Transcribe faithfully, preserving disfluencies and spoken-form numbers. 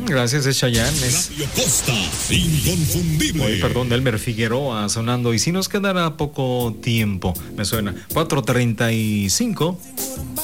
Gracias, es Chayanne. Es... Radio Costa, inconfundible. Oye, perdón, Delmer Figueroa sonando. Y si nos quedará poco tiempo, me suena. cuatro treinta y cinco.